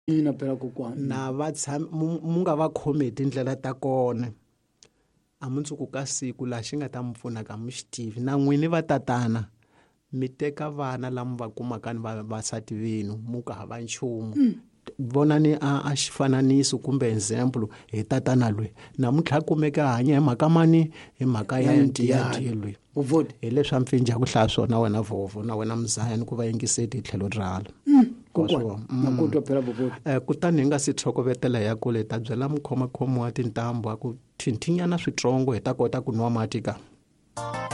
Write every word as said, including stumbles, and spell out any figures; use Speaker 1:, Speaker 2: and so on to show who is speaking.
Speaker 1: ina phela kokwana
Speaker 2: na va tshama mu nga va khomi hi tindlela ta kona a mundzuku ka siku laha xi nga ta mi pfuna ka mi xi tivi na n'wini va tatana mi teka vana lama va kumaka ni vavasati venu mu ka hava nchumu vonani a, a xifananiso kumbe example hi tatana loyi namuntlha a kumeka a hanya hi mhaka mani hi mhaka ya ntiyantiye loyi hi leswi a mi pfinja ku hlaya swona wena vovho na wena mzayani ku va yingiseti hi tlhelo rin'wana kutani hi nga si thokovetela ya kule ta byela mukhomakhomi wa tintambu a ku thwinthinyana switsongo hi ta kota ku nwa mati ka